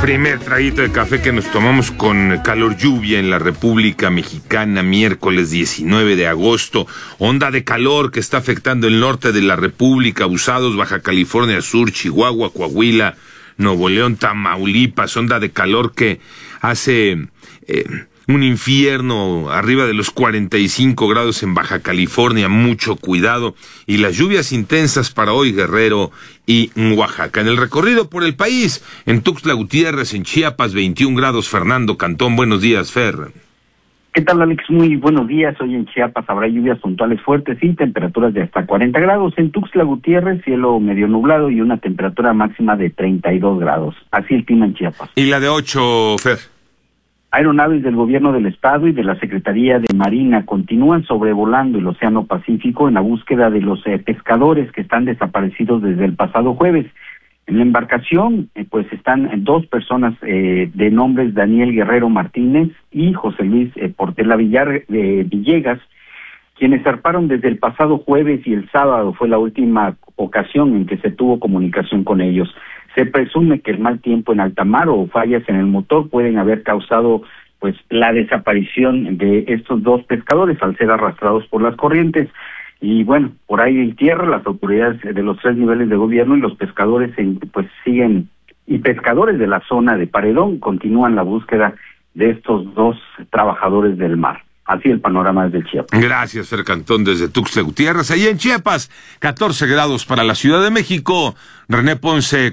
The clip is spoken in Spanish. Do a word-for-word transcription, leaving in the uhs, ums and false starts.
Primer traguito de café que nos tomamos con calor lluvia en la República Mexicana, miércoles diecinueve de agosto. Onda de calor que está afectando el norte de la República, Abusados, Baja California Sur, Chihuahua, Coahuila, Nuevo León, Tamaulipas. Onda de calor que hace eh, un infierno arriba de los cuarenta y cinco grados en Baja California. Mucho cuidado. Y las lluvias intensas para hoy, Guerrero y Oaxaca. En el recorrido por el país, en Tuxtla Gutiérrez, en Chiapas, veintiún grados. Fernando Cantón, buenos días, Fer. ¿Qué tal, Alex? Muy buenos días. Hoy en Chiapas habrá lluvias puntuales fuertes y temperaturas de hasta cuarenta grados. En Tuxtla Gutiérrez, cielo medio nublado y una temperatura máxima de treinta y dos grados. Así el clima en Chiapas. ¿Y la de ocho, Fer? Aeronaves del gobierno del estado y de la Secretaría de Marina continúan sobrevolando el Océano Pacífico en la búsqueda de los eh, pescadores que están desaparecidos desde el pasado jueves. En la embarcación, eh, pues están dos personas eh, de nombres Daniel Guerrero Martínez y José Luis eh, Portela Villar, eh, Villegas, quienes zarparon desde el pasado jueves y el sábado fue la última ocasión en que se tuvo comunicación con ellos. Se presume que el mal tiempo en alta mar o fallas en el motor pueden haber causado pues la desaparición de estos dos pescadores al ser arrastrados por las corrientes. Y bueno, por ahí en tierra las autoridades de los tres niveles de gobierno y los pescadores pues siguen, y pescadores de la zona de Paredón continúan la búsqueda de estos dos trabajadores del mar. Así el panorama desde Chiapas. Gracias, Fer Cantón, desde Tuxtla Gutiérrez. Allí en Chiapas, catorce grados para la Ciudad de México. René Ponce.